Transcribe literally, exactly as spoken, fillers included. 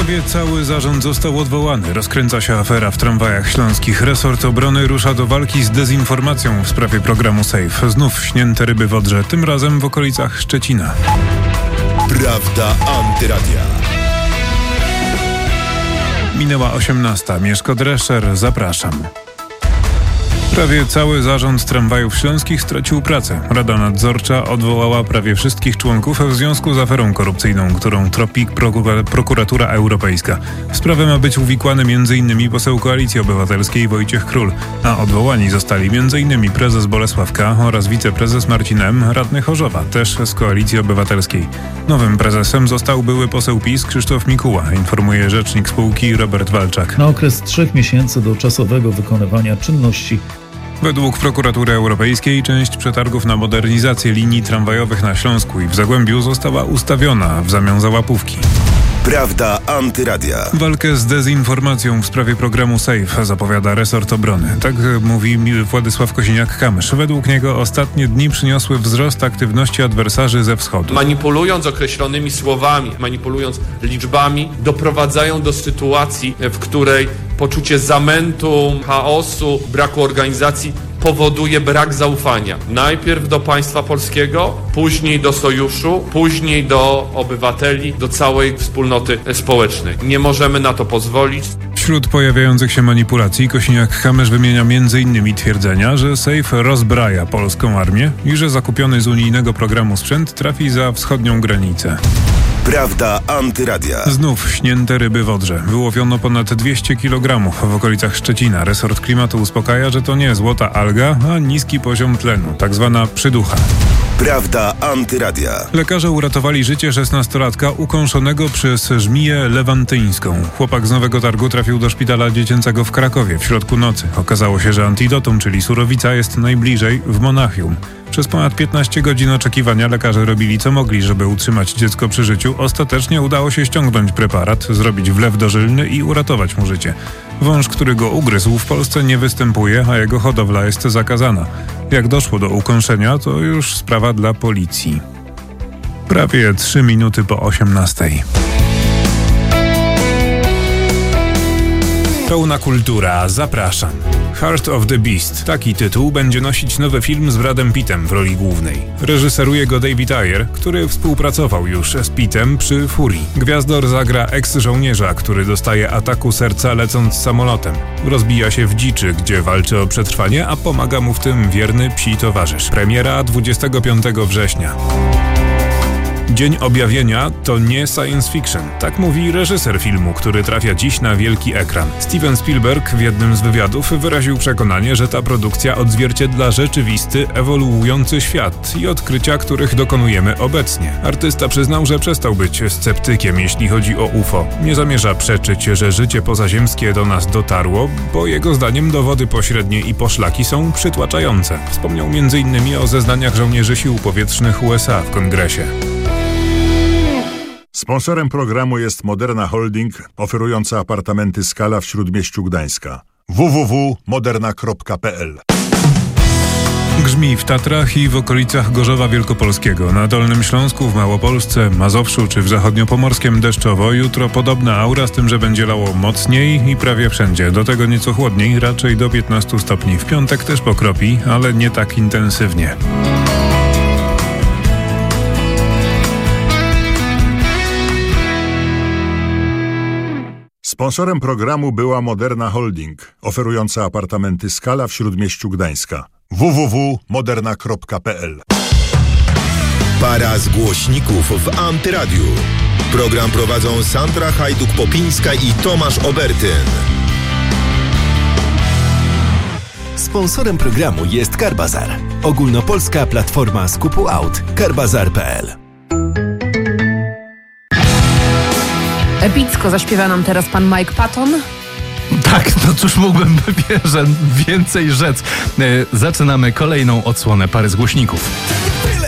Prawie cały zarząd został odwołany. Rozkręca się afera w tramwajach śląskich. Resort obrony rusza do walki z dezinformacją w sprawie programu Safe. Znów śnięte ryby w Odrze, tym razem w okolicach Szczecina. Prawda Antyradia. Minęła osiemnasta. Mieszko Drescher, zapraszam. Prawie cały zarząd tramwajów śląskich stracił pracę. Rada Nadzorcza odwołała prawie wszystkich członków w związku z aferą korupcyjną, którą tropi prokura- prokuratura europejska. W sprawę ma być uwikłany między innymi poseł Koalicji Obywatelskiej Wojciech Król, a odwołani zostali między innymi prezes Bolesław K. oraz wiceprezes Marcin M., radny Chorzowa, też z Koalicji Obywatelskiej. Nowym prezesem został były poseł PiS Krzysztof Mikuła, informuje rzecznik spółki Robert Walczak. Na okres trzech miesięcy do czasowego wykonywania czynności. Według prokuratury europejskiej część przetargów na modernizację linii tramwajowych na Śląsku i w Zagłębiu została ustawiona w zamian za łapówki. Prawda Antyradia. Walkę z dezinformacją w sprawie programu Safe zapowiada resort obrony. Tak mówi Władysław Kosiniak-Kamysz. Według niego ostatnie dni przyniosły wzrost aktywności adwersarzy ze wschodu. Manipulując określonymi słowami, manipulując liczbami, doprowadzają do sytuacji, w której poczucie zamętu, chaosu, braku organizacji powoduje brak zaufania. Najpierw do państwa polskiego, później do sojuszu, później do obywateli, do całej wspólnoty społecznej. Nie możemy na to pozwolić. Wśród pojawiających się manipulacji Kosiniak-Kamysz wymienia między innymi twierdzenia, że Safe rozbraja polską armię i że zakupiony z unijnego programu sprzęt trafi za wschodnią granicę. Prawda Antyradia. Znów śnięte ryby w Odrze. Wyłowiono ponad dwieście kilogramów w okolicach Szczecina. Resort klimatu uspokaja, że to nie złota alga, a niski poziom tlenu, tak zwana przyducha. Prawda Antyradia. Lekarze uratowali życie szesnastolatka ukąszonego przez żmiję lewantyńską. Chłopak z Nowego Targu trafił do szpitala dziecięcego w Krakowie w środku nocy. Okazało się, że antidotum, czyli surowica, jest najbliżej w Monachium. Przez ponad piętnaście godzin oczekiwania lekarze robili co mogli, żeby utrzymać dziecko przy życiu. Ostatecznie udało się ściągnąć preparat, zrobić wlew dożylny i uratować mu życie. Wąż, który go ugryzł, w Polsce nie występuje, a jego hodowla jest zakazana. Jak doszło do ukąszenia, to już sprawa dla policji. Prawie trzy minuty po osiemnastej. Pełna kultura, zapraszam. Heart of the Beast. Taki tytuł będzie nosić nowy film z Bradem Pittem w roli głównej. Reżyseruje go David Ayer, który współpracował już z Pittem przy Furii. Gwiazdor zagra eks-żołnierza, który dostaje ataku serca lecąc samolotem. Rozbija się w dziczy, gdzie walczy o przetrwanie, a pomaga mu w tym wierny psi towarzysz. Premiera dwudziestego piątego września. Dzień Objawienia to nie science fiction. Tak mówi reżyser filmu, który trafia dziś na wielki ekran. Steven Spielberg w jednym z wywiadów wyraził przekonanie, że ta produkcja odzwierciedla rzeczywisty, ewoluujący świat i odkrycia, których dokonujemy obecnie. Artysta przyznał, że przestał być sceptykiem, jeśli chodzi o U F O. Nie zamierza przeczyć, że życie pozaziemskie do nas dotarło, bo jego zdaniem dowody pośrednie i poszlaki są przytłaczające. Wspomniał między innymi o zeznaniach żołnierzy sił powietrznych U S A w kongresie. Sponsorem programu jest Moderna Holding, oferująca apartamenty Skala w Śródmieściu Gdańska. w w w kropka moderna kropka p l. Grzmi w Tatrach i w okolicach Gorzowa Wielkopolskiego. Na Dolnym Śląsku, w Małopolsce, Mazowszu czy w Zachodniopomorskiem deszczowo. Jutro podobna aura, z tym, że będzie lało mocniej i prawie wszędzie. Do tego nieco chłodniej, raczej do piętnastu stopni. W piątek też pokropi, ale nie tak intensywnie. Sponsorem programu była Moderna Holding, oferująca apartamenty Skala w Śródmieściu Gdańska. w w w kropka moderna kropka p l. Para z głośników w Antyradiu. Program prowadzą Sandra Hajduk-Popińska i Tomasz Obertyn. Sponsorem programu jest Carbazar. Ogólnopolska platforma skupu aut. carbazar kropka p l. Epicko zaśpiewa nam teraz pan Mike Patton. Tak, no cóż mógłbym że więcej rzec. Zaczynamy kolejną odsłonę Pary z głośników.